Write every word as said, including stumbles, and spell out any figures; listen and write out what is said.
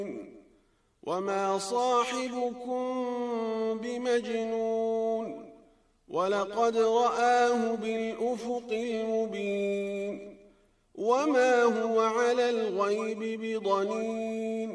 وما صاحبكم بمجنون ولقد رآه بالأفق المبين وما هو على الغيب بضنين